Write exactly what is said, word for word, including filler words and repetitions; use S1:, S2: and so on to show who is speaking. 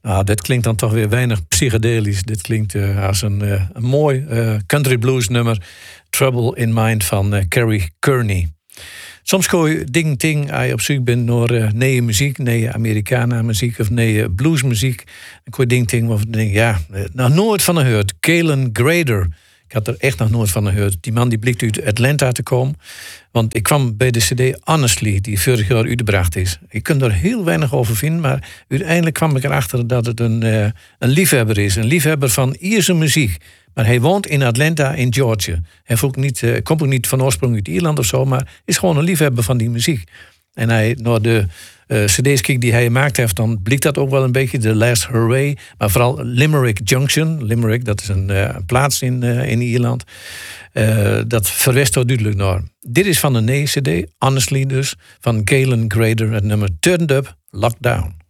S1: Nou, dit klinkt dan toch weer weinig psychedelisch. Dit klinkt uh, als een, uh, een mooi uh, country blues nummer. Trouble in Mind van uh, Carrie Kearney. Soms gooi je ding ting als je op zoek bent naar uh, nieuwe muziek, nieuwe Americana muziek of nieuwe bluesmuziek. Dan gooi je ding ting of denk ja, uh, nog nooit van gehoord. Galen Grader. Ik had er echt nog nooit van gehoord. Die man die blikt uit Atlanta te komen. Want ik kwam bij de cd Honestly, die vorig jaar uitgebracht is. Ik kon er heel weinig over vinden, maar uiteindelijk kwam ik erachter dat het een, uh, een liefhebber is. Een liefhebber van Ierse muziek. Maar hij woont in Atlanta in Georgia. Hij ook niet, uh, komt ook niet van oorsprong uit Ierland of zo, maar is gewoon een liefhebber van die muziek. En hij, naar de uh, cd's kijkt die hij gemaakt heeft, dan blikt dat ook wel een beetje. The Last Hurray, maar vooral Limerick Junction. Limerick, dat is een uh, plaats in, uh, in Ierland. Uh, dat verwest er duidelijk naar. Dit is van een nee-cd, Honestly dus, van Galen Grader, het nummer Turned Up, Lockdown.